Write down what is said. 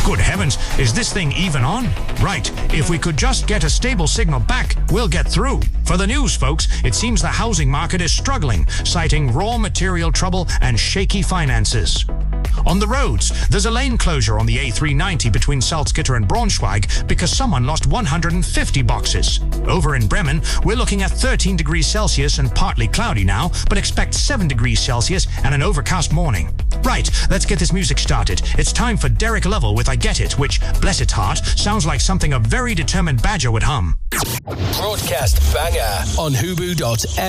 Good heavens, is this thing even on? Right, if we could just get a stable signal back, we'll get through. For the news, folks, it seems the housing market is struggling, citing raw material trouble and shaky finances. On the roads, there's a lane closure on the A390 between Salzgitter and Braunschweig because someone lost 150 boxes. Over in Bremen, we're looking at 13 degrees Celsius and partly cloudy now, but expect 7 degrees Celsius and an overcast morning. Right, let's get this music started. It's time for Derek Lovell with I Get It, which, bless its heart, sounds like something a very determined badger would hum. Broadcast banger on Hubu.fm.